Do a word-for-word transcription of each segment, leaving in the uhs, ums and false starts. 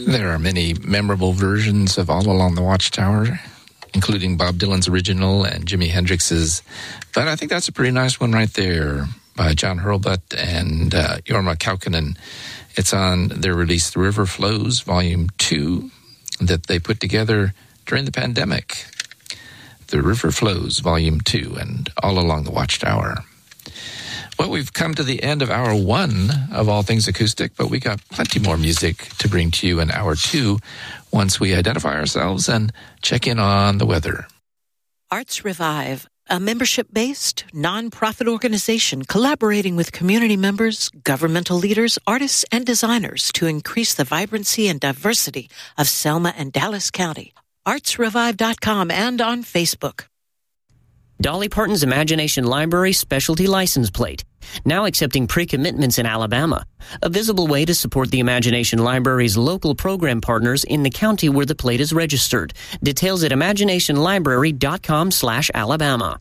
There are many memorable versions of All Along the Watchtower, including Bob Dylan's original and Jimi Hendrix's. But I think that's a pretty nice one right there by John Hurlbut and uh, Jorma Kaukonen. It's on their release, The River Flows, Volume two, that they put together during the pandemic. The River Flows, Volume two, and All Along the Watchtower. Well, we've come to the end of hour one of All Things Acoustic, but we got plenty more music to bring to you in hour two once we identify ourselves and check in on the weather. Arts Revive, a membership-based, non-profit organization collaborating with community members, governmental leaders, artists, and designers to increase the vibrancy and diversity of Selma and Dallas County. arts revive dot com and on Facebook. Dolly Parton's Imagination Library Specialty License Plate, now accepting pre-commitments in Alabama, a visible way to support the Imagination Library's local program partners in the county where the plate is registered. Details at imagination library dot com slash Alabama.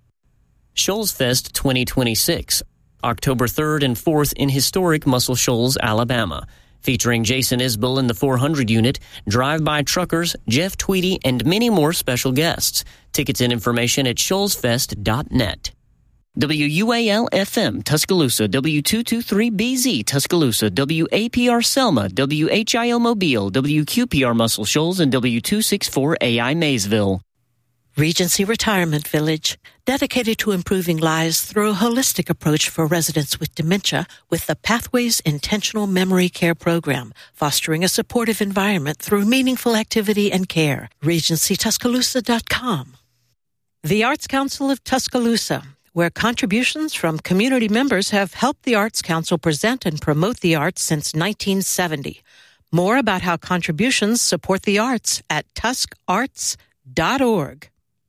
Shoals Fest twenty twenty-six, October third and fourth in historic Muscle Shoals, Alabama. Featuring Jason Isbell in the four hundred unit, drive-by truckers, Jeff Tweedy, and many more special guests. Tickets and information at shoals fest dot net. W U A L F M Tuscaloosa, W two twenty-three B Z Tuscaloosa, W A P R Selma, W H I L Mobile, W Q P R Muscle Shoals, and W two sixty-four A I Maysville. Regency Retirement Village, dedicated to improving lives through a holistic approach for residents with dementia with the Pathways Intentional Memory Care Program, fostering a supportive environment through meaningful activity and care. regency tuscaloosa dot com. The Arts Council of Tuscaloosa, where contributions from community members have helped the Arts Council present and promote the arts since nineteen seventy. More about how contributions support the arts at tusk arts dot org.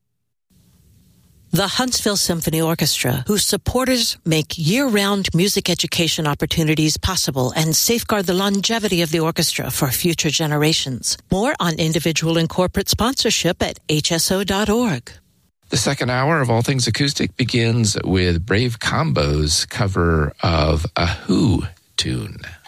The Huntsville Symphony Orchestra, whose supporters make year-round music education opportunities possible and safeguard the longevity of the orchestra for future generations. More on individual and corporate sponsorship at H S O dot org. The second hour of All Things Acoustic begins with Brave Combo's cover of a Who tune.